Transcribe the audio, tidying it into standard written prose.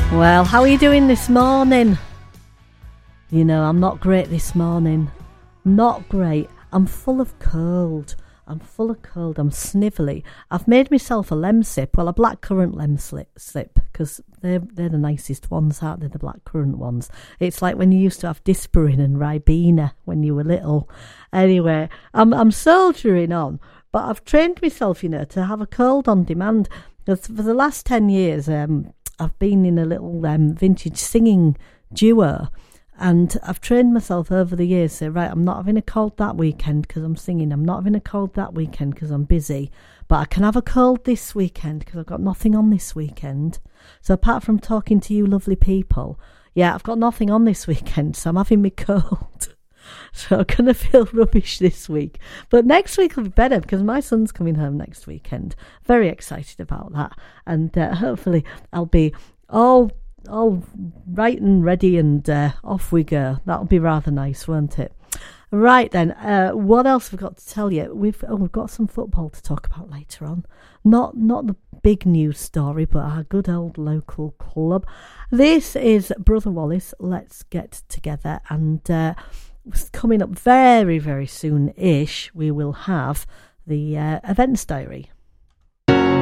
Well, how are you doing this morning? You know, I'm not great this morning. Not great. I'm full of cold. I'm snivelly. I've made myself a Lemsip, well, a blackcurrant Lemsip, because they're the nicest ones, aren't they, the blackcurrant ones? It's like when you used to have Dispirin and Ribena when you were little. Anyway, I'm soldiering on, but I've trained myself, you know, to have a cold on demand. Because for the last 10 years, I've been in a little vintage singing duo, and I've trained myself over the years to say, right, I'm not having a cold that weekend because I'm singing. I'm not having a cold that weekend because I'm busy. But I can have a cold this weekend because I've got nothing on this weekend. So apart from talking to you lovely people, yeah, I've got nothing on this weekend, so I'm having me cold. So I'm going to feel rubbish this week. But next week will be better because my son's coming home next weekend. Very excited about that. And hopefully I'll be all right and ready and off we go. That'll be rather nice, won't it? Right then, what else have we got to tell you? We've got some football to talk about later on. Not the big news story, but our good old local club. This is Brother Wallace. Let's get together, and coming up very, very soon-ish, we will have the events diary.